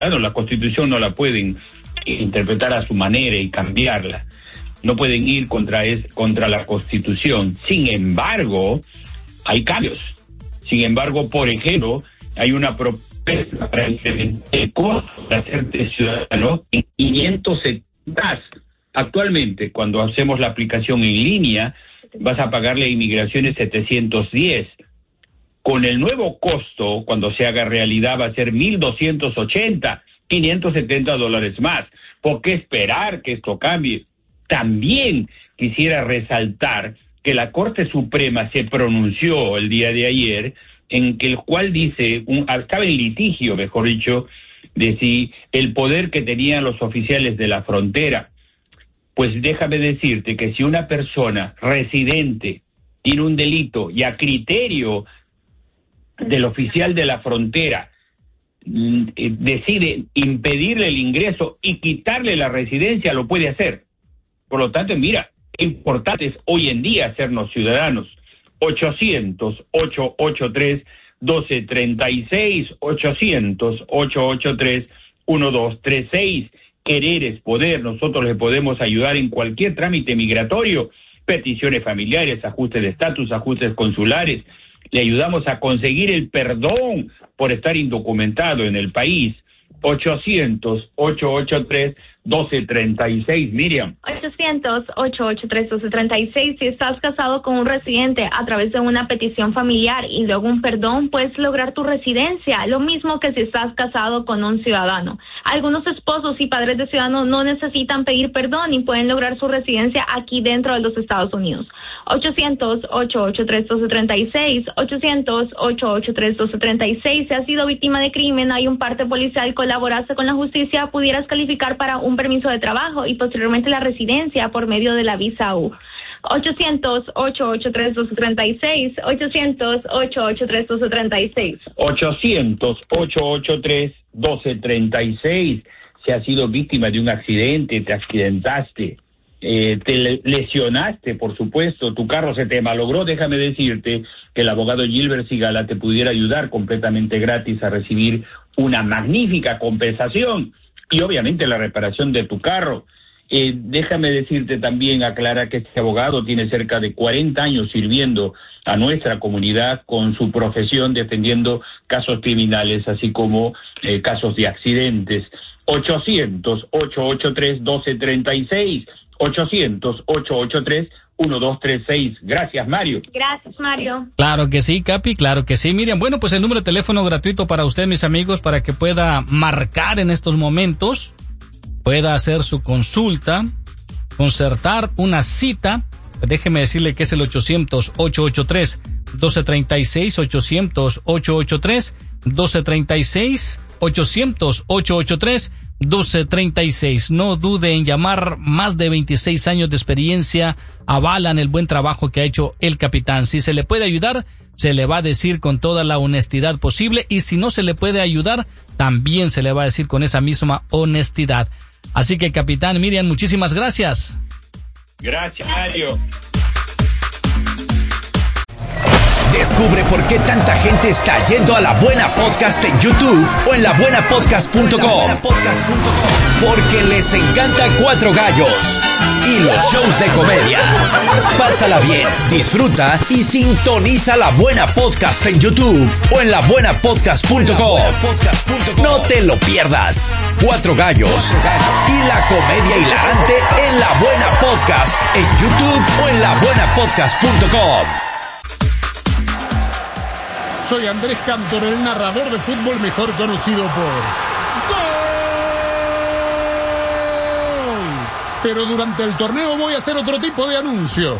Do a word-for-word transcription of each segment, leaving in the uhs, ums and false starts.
Claro, la Constitución no la pueden interpretar a su manera y cambiarla. No pueden ir contra, es, contra la Constitución. Sin embargo, hay cambios. Sin embargo, por ejemplo, hay una propuesta para incrementar el costo de hacerte ciudadano en quinientos setenta. Actualmente, cuando hacemos la aplicación en línea, vas a pagarle a inmigraciones setecientos diez. Con el nuevo costo, cuando se haga realidad, va a ser mil doscientos ochenta, quinientos setenta dólares más. ¿Por qué esperar que esto cambie? También quisiera resaltar que la Corte Suprema se pronunció el día de ayer, en que el cual dice, un, estaba en litigio, mejor dicho, de si el poder que tenían los oficiales de la frontera. Pues déjame decirte que si una persona residente tiene un delito y a criterio del oficial de la frontera mm, eh, decide impedirle el ingreso y quitarle la residencia, lo puede hacer. Por lo tanto, mira, importante es hoy en día hacernos ciudadanos. ochocientos, ochocientos ochenta y tres, doce treinta y seis, ochocientos, ochocientos ochenta y tres, doce treinta y seis. Querer es poder. Nosotros le podemos ayudar en cualquier trámite migratorio, peticiones familiares, ajustes de estatus, ajustes consulares. Le ayudamos a conseguir el perdón por estar indocumentado en el país. ochocientos, ochocientos ochenta y tres, doce treinta y seis, Miriam. ochocientos, ochocientos ochenta y tres, doce treinta y seis. Si estás casado con un residente a través de una petición familiar y luego un perdón, puedes lograr tu residencia, lo mismo que si estás casado con un ciudadano. Algunos esposos y padres de ciudadanos no necesitan pedir perdón y pueden lograr su residencia aquí dentro de los Estados Unidos. ochocientos, ochocientos ochenta y tres, doce treinta y seis, ochocientos, ochocientos ochenta y tres, doce treinta y seis. Si has sido víctima de crimen, hay un parte policial, colaboraste con la justicia, pudieras calificar para un permiso de trabajo y posteriormente la residencia por medio de la visa U. ochocientos, ochocientos ochenta y tres, doce treinta y seis, ochocientos, ochocientos ochenta y tres, doce treinta y seis. ochocientos, ochocientos ochenta y tres, doce treinta y seis. Si has sido víctima de un accidente, te accidentaste, eh, te lesionaste, por supuesto, tu carro se te malogró, déjame decirte que el abogado Gilbert Sigala te pudiera ayudar completamente gratis a recibir una magnífica compensación y obviamente la reparación de tu carro. Eh, déjame decirte también, aclara que este abogado tiene cerca de cuarenta años sirviendo a nuestra comunidad con su profesión, defendiendo casos criminales, así como eh, casos de accidentes. ochocientos, ochocientos ochenta y tres, doce treinta y seis, ochocientos, ochocientos ochenta y tres, doce treinta y seis. Gracias, Mario. Gracias, Mario. Claro que sí, Capi, claro que sí. Miriam, bueno, pues el número de teléfono gratuito para usted, mis amigos, para que pueda marcar en estos momentos, pueda hacer su consulta, concertar una cita. Déjeme decirle que es el ochocientos, ochocientos ochenta y tres, doce treinta y seis, ochocientos, ochocientos ochenta y tres, doce treinta y seis, ochocientos, ochocientos ochenta y tres, doce treinta y seis. No dude en llamar, más de veintiséis años de experiencia avalan el buen trabajo que ha hecho el capitán. Si se le puede ayudar, se le va a decir con toda la honestidad posible, y si no se le puede ayudar, también se le va a decir con esa misma honestidad. Así que, capitán, Miriam, muchísimas gracias. Gracias, Mario. Descubre por qué tanta gente está yendo a La Buena Podcast en YouTube o en la buena podcast punto com. Porque les encanta Cuatro Gallos y los shows de comedia. Pásala bien, disfruta y sintoniza La Buena Podcast en YouTube o en la buena podcast punto com. No te lo pierdas. Cuatro Gallos y la comedia hilarante en La Buena Podcast en YouTube o en la buena podcast punto com. Soy Andrés Cantor, el narrador de fútbol mejor conocido por ¡Gol! Pero durante el torneo voy a hacer otro tipo de anuncio.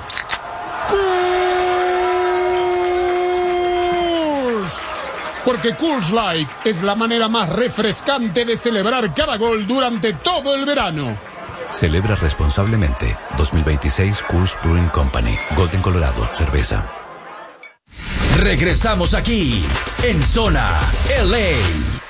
¡Coors! Porque Coors Light es la manera más refrescante de celebrar cada gol durante todo el verano. Celebra responsablemente. dos mil veintiséis Coors Brewing Company. Golden, Colorado. Cerveza. Regresamos aquí en Zona L A.